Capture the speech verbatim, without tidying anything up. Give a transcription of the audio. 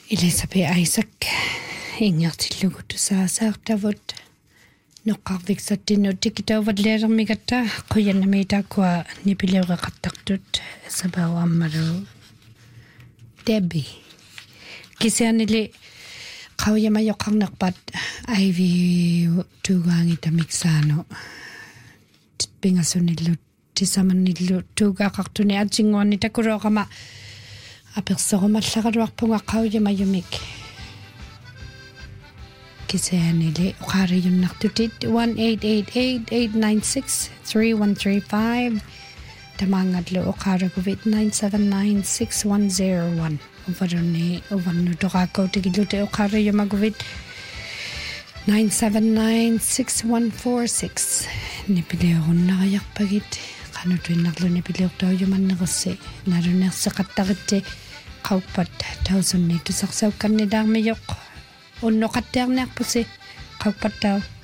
Elisabeth Isaac ingertillugut saasaartavut noqqarviksattinut tikitauvatleermigatta quyannamiitaakua nipileureqartartut sabauammalu Debbie kisianili qauyamayoqarnerpat aivi tuugaangita miksaano pingasunillut tisamannillu tuugaaqartuni atsinguarni takuroqama apersorumallaqaluarpunga qauyamayumik kisianili uqaariyunnartutit one eight eight eight eight nine six three one three five tamangallu uqaaraguvit nine seven nine six one zero one uvaruni uvannu toqaakautikillute uqaariyumaguvit nine seven nine six one four six nipileerunnariarpagit qanutuinnarlu nipileertauyumanneqersi nalunerseqattaritti qauppat tausunni tusarsaukkannilaarmiyoq unnoqattiarniarpusi qauppattau